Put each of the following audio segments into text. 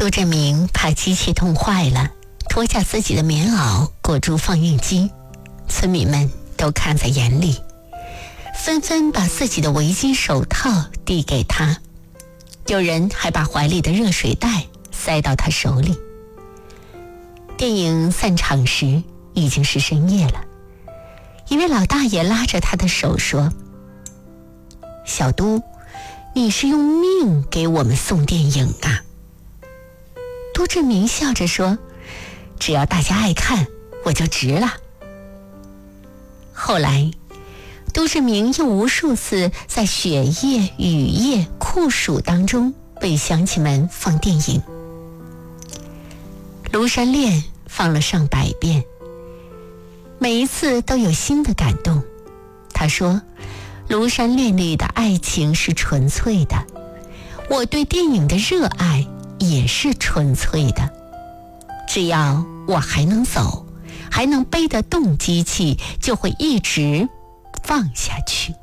杜振明怕机器冻坏了，脱下自己的棉袄裹住放映机，村民们都看在眼里，纷纷把自己的围巾手套递给他，有人还把怀里的热水袋塞到他手里。电影散场时已经是深夜了，一位老大爷拉着他的手说：“小都，你是用命给我们送电影啊。”杜振明笑着说：“只要大家爱看，我就值了。”后来杜振明又无数次在雪夜、雨夜、酷暑当中为乡亲们放电影。《庐山恋》放了上百遍，每一次都有新的感动。他说，《庐山恋》里的爱情是纯粹的，我对电影的热爱也是纯粹的。只要我还能走，还能背得动机器，就会一直放下去。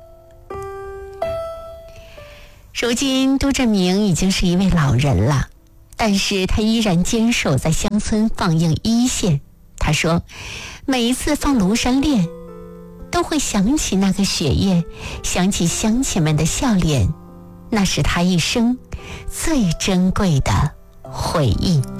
如今杜振明已经是一位老人了，但是他依然坚守在乡村放映一线。他说，每一次放《庐山恋》，都会想起那个雪夜，想起乡亲们的笑脸，那是他一生最珍贵的回忆。